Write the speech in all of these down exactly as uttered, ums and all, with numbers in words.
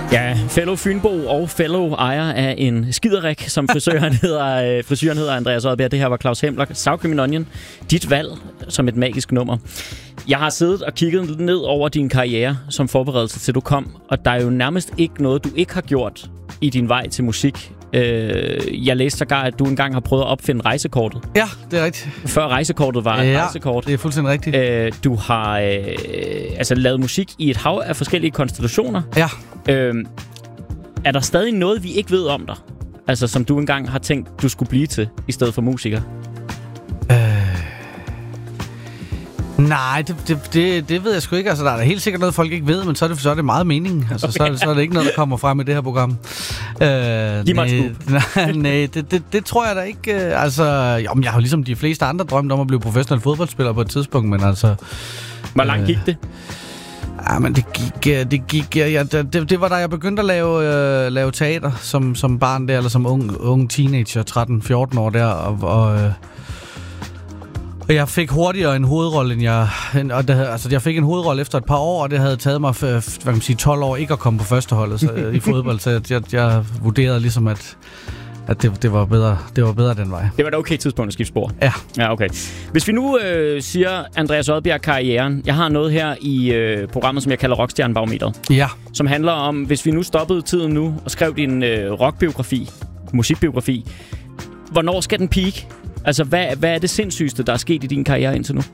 Ja, fellow Fynbo og fellow ejer af en skiderik, som frisøren hedder, frisøren hedder Andreas Odbjerg. Det her var Claus Hempler, Sour Cream and Onion. Dit valg som et magisk nummer. Jeg har siddet og kigget ned over din karriere som forberedelse til du kom, og der er jo nærmest ikke noget, du ikke har gjort i din vej til musik. Jeg læste sågar, at du engang har prøvet at opfinde rejsekortet. Ja, det er rigtigt. Før rejsekortet var et ja, rejsekort. Det er fuldstændig rigtigt. Du har øh, altså lavet musik i et hav af forskellige konstellationer. Ja. Øh, er der stadig noget, vi ikke ved om dig? Altså, som du engang har tænkt, du skulle blive til, i stedet for musiker? Øh... Nej, det, det, det, det ved jeg sgu ikke. Altså, der er da helt sikkert noget, folk ikke ved, men så er det, så er det meget mening. Altså, okay. så, er det, så er det ikke noget, der kommer frem i det her program. Øh, Giv mig nej, nej, nej det, det, det tror jeg da ikke. Altså, jo, jeg har jo ligesom de fleste andre drømt om at blive professionel fodboldspiller på et tidspunkt, men altså... Hvor langt gik det? Ja, men det gik, det gik, ja, det, det var da jeg begyndte at lave, øh, lave teater som, som barn der, eller som ung, ung teenager, tretten fjorten år der, og, og, øh, og jeg fik hurtigere en hovedrolle, end jeg, og det, altså jeg fik en hovedrolle efter et par år, og det havde taget mig, hvad kan man sige, tolv år ikke at komme på førsteholdet så, i fodbold, så jeg, jeg, jeg vurderede ligesom, at at det, det, var bedre, det var bedre den vej. Det var et okay tidspunkt at skifte spor. Ja. Ja, okay. Hvis vi nu øh, siger Andreas Odbjerg-karrieren. Jeg har noget her i øh, programmet, som jeg kalder Rockstjernebarometeret. Ja. Som handler om, hvis vi nu stoppede tiden nu og skrev din øh, rockbiografi, musikbiografi. Hvornår skal den peak? Altså, hvad, hvad er det sindssygste, der er sket i din karriere indtil nu?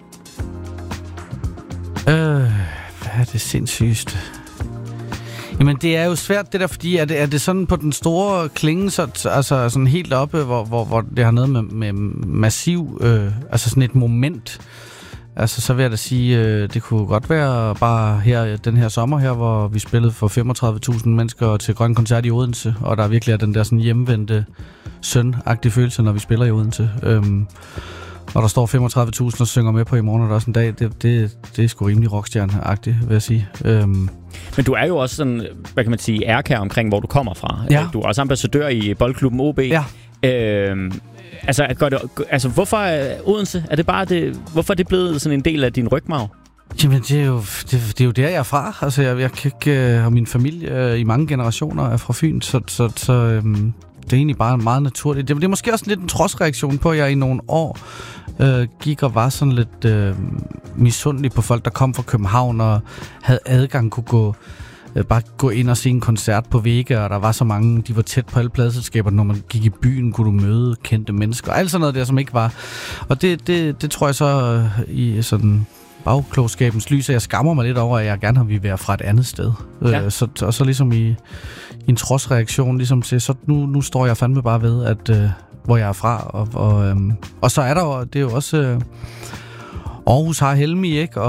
Øh, hvad er det sindssygste? Jamen, det er jo svært, det der, fordi er det, er det sådan på den store klinge, så, altså sådan helt oppe, hvor, hvor, hvor det har noget med, med massiv, øh, altså sådan et moment. Altså, så vil jeg da sige, øh, det kunne godt være bare her, den her sommer her, hvor vi spillede for femogtredive tusind mennesker til Grøn Koncert i Odense, og der virkelig er den der sådan hjemvendte søn-agtige følelse, når vi spiller i Odense. Øhm, og der står femogtredive tusind og synger med på i morgen, og der er sådan en dag, det, det, det er sgu rimelig rockstjerne-agtigt, vil jeg sige. Øhm, Men du er jo også sådan, hvad kan man sige, ærkær omkring, hvor du kommer fra. Ja. Du er også ambassadør i boldklubben O B. Ja. Øhm, altså, gør det, altså, hvorfor er Odense? Er det bare det, hvorfor er det blevet sådan en del af din rygmarv? Jamen, det er jo, det, det er jo der, jeg er fra. Altså, jeg, jeg kan ikke, og min familie øh, i mange generationer er fra Fyn, så, så, så øhm, det er egentlig bare meget naturligt. Det, det er måske også lidt en trodsreaktion på, at jeg i nogle år øh, gik og var sådan lidt øh, misundelig på folk, der kom fra København og havde adgang, kunne gå øh, bare gå ind og se en koncert på Vega, og der var så mange, de var tæt på alle pladselskaber. Når man gik i byen, kunne du møde kendte mennesker, og alt sådan noget der, som ikke var. Og det, det, det tror jeg så øh, i sådan bagklogskabens lys, jeg skammer mig lidt over, at jeg gerne har vi være fra et andet sted. Ja. Øh, så, og så ligesom i, i en trodsreaktion, ligesom til, så nu, nu står jeg fandme bare ved, at øh, hvor jeg er fra. Og, og, øh, og så er der jo, det er jo også, øh, Aarhus har Helmi, ikke? Og